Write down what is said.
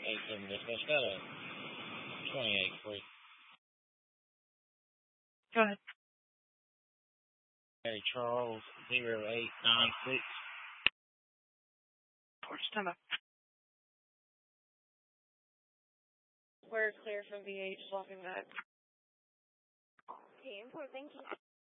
8-7 dispatch. Got a 28 for you. Go ahead. Harry Charles, 0896. Stand up. We're clear from VH, walking back. Okay, important, thank you.